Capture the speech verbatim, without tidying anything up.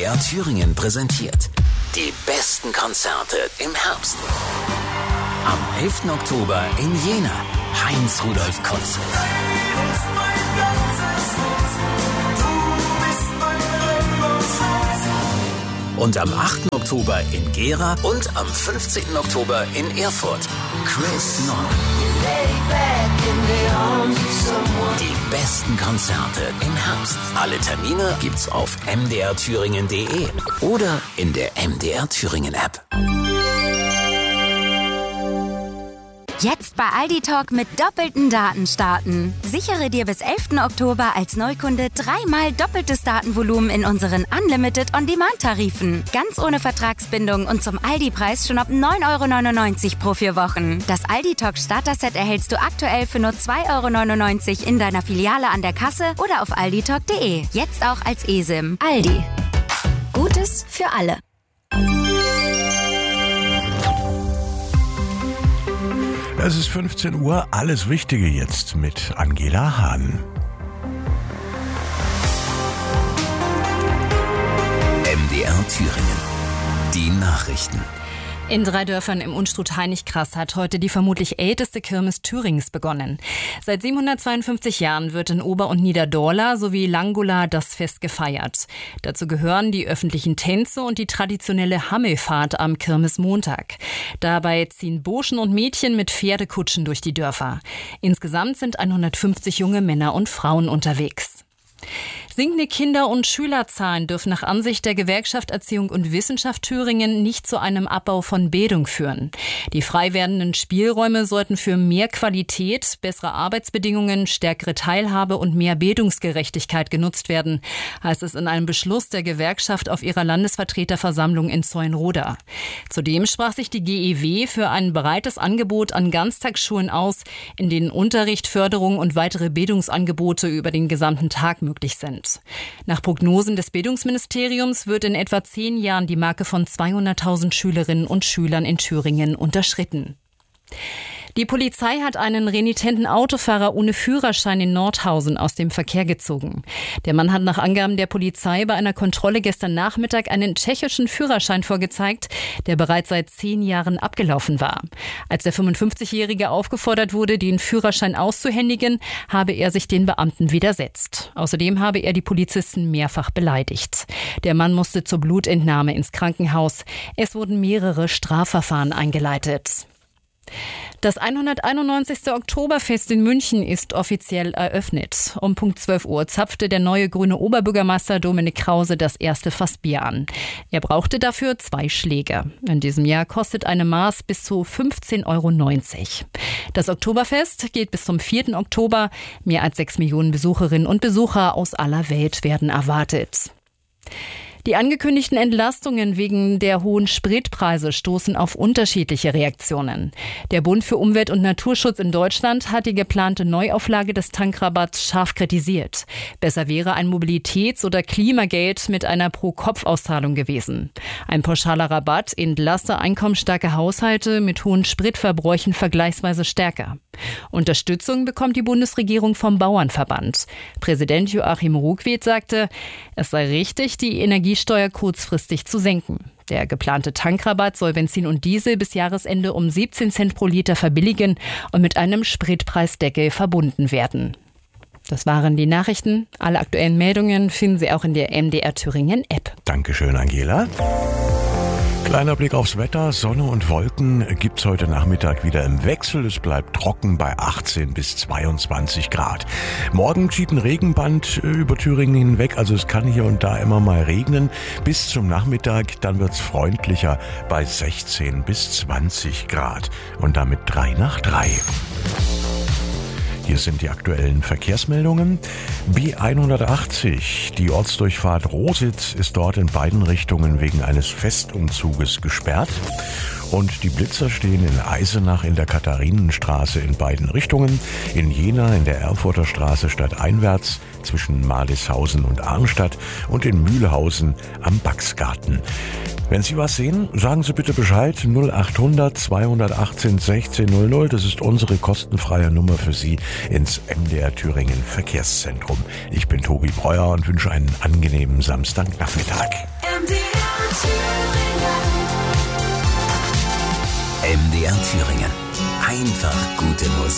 R Thüringen präsentiert die besten Konzerte im Herbst. Am elften Oktober in Jena, Heinz-Rudolf Kunze. Und am achten Oktober in Gera und am fünfzehnten Oktober in Erfurt, Chris Nord. Die besten Konzerte im Herbst. Alle Termine gibt's auf m d r thüringen punkt d e oder in der M D R Thüringen App. Jetzt bei Aldi Talk mit doppelten Daten starten. Sichere dir bis elften Oktober als Neukunde dreimal doppeltes Datenvolumen in unseren Unlimited On-Demand-Tarifen. Ganz ohne Vertragsbindung und zum Aldi-Preis schon ab neun Euro neunundneunzig pro vier Wochen. Das Aldi Talk Starter-Set erhältst du aktuell für nur zwei Euro neunundneunzig in deiner Filiale an der Kasse oder auf aldi talk punkt d e. Jetzt auch als eSIM. Aldi. Gutes für alle. Es ist fünfzehn Uhr, alles Wichtige jetzt mit Angela Hahn. M D R Thüringen. Die Nachrichten. In drei Dörfern im Unstrut-Hainichkras hat heute die vermutlich älteste Kirmes Thürings begonnen. Seit siebenhundertzweiundfünfzig Jahren wird in Ober- und Niederdorla sowie Langula das Fest gefeiert. Dazu gehören die öffentlichen Tänze und die traditionelle Hammelfahrt am Kirmesmontag. Dabei ziehen Burschen und Mädchen mit Pferdekutschen durch die Dörfer. Insgesamt sind hundertfünfzig junge Männer und Frauen unterwegs. Sinkende Kinder- und Schülerzahlen dürfen nach Ansicht der Gewerkschaft Erziehung und Wissenschaft Thüringen nicht zu einem Abbau von Bildung führen. Die frei werdenden Spielräume sollten für mehr Qualität, bessere Arbeitsbedingungen, stärkere Teilhabe und mehr Bildungsgerechtigkeit genutzt werden, heißt es in einem Beschluss der Gewerkschaft auf ihrer Landesvertreterversammlung in Zeuenroda. Zudem sprach sich die G E W für ein breites Angebot an Ganztagsschulen aus, in denen Unterricht, Förderung und weitere Bildungsangebote über den gesamten Tag möglich sind. Nach Prognosen des Bildungsministeriums wird in etwa zehn Jahren die Marke von zweihunderttausend Schülerinnen und Schülern in Thüringen unterschritten. Die Polizei hat einen renitenten Autofahrer ohne Führerschein in Nordhausen aus dem Verkehr gezogen. Der Mann hat nach Angaben der Polizei bei einer Kontrolle gestern Nachmittag einen tschechischen Führerschein vorgezeigt, der bereits seit zehn Jahren abgelaufen war. Als der fünfundfünfzigjährige aufgefordert wurde, den Führerschein auszuhändigen, habe er sich den Beamten widersetzt. Außerdem habe er die Polizisten mehrfach beleidigt. Der Mann musste zur Blutentnahme ins Krankenhaus. Es wurden mehrere Strafverfahren eingeleitet. Das hunderteinundneunzigste Oktoberfest in München ist offiziell eröffnet. Um Punkt zwölf Uhr zapfte der neue grüne Oberbürgermeister Dominik Krause das erste Fass Bier an. Er brauchte dafür zwei Schläge. In diesem Jahr kostet eine Maß bis zu fünfzehn Euro neunzig. Das Oktoberfest geht bis zum vierten Oktober. Mehr als sechs Millionen Besucherinnen und Besucher aus aller Welt werden erwartet. Die angekündigten Entlastungen wegen der hohen Spritpreise stoßen auf unterschiedliche Reaktionen. Der Bund für Umwelt und Naturschutz in Deutschland hat die geplante Neuauflage des Tankrabatts scharf kritisiert. Besser wäre ein Mobilitäts- oder Klimageld mit einer Pro-Kopf-Auszahlung gewesen. Ein pauschaler Rabatt entlaste einkommensstarke Haushalte mit hohen Spritverbräuchen vergleichsweise stärker. Unterstützung bekommt die Bundesregierung vom Bauernverband. Präsident Joachim Ruckwied sagte, es sei richtig, die Energiesteuer kurzfristig zu senken. Der geplante Tankrabatt soll Benzin und Diesel bis Jahresende um siebzehn Cent pro Liter verbilligen und mit einem Spritpreisdeckel verbunden werden. Das waren die Nachrichten. Alle aktuellen Meldungen finden Sie auch in der M D R Thüringen App. Dankeschön, Angela. Kleiner Blick aufs Wetter. Sonne und Wolken gibt's heute Nachmittag wieder im Wechsel. Es bleibt trocken bei achtzehn bis zweiundzwanzig Grad. Morgen zieht ein Regenband über Thüringen hinweg, also es kann hier und da immer mal regnen. Bis zum Nachmittag, dann wird's freundlicher bei sechzehn bis zwanzig Grad. Und damit drei nach drei. Hier sind die aktuellen Verkehrsmeldungen. B hundertachtzig, die Ortsdurchfahrt Rositz, ist dort in beiden Richtungen wegen eines Festumzuges gesperrt. Und die Blitzer stehen in Eisenach in der Katharinenstraße in beiden Richtungen, in Jena in der Erfurter Straße stadteinwärts zwischen Malishausen und Arnstadt und in Mühlhausen am Baxgarten. Wenn Sie was sehen, sagen Sie bitte Bescheid. null achthundert zweihundertachtzehn sechzehn null null. Das ist unsere kostenfreie Nummer für Sie ins M D R Thüringen Verkehrszentrum. Ich bin Tobi Breuer und wünsche einen angenehmen Samstagnachmittag. M D R Thüringen. M D R Thüringen. Einfach gute Musik.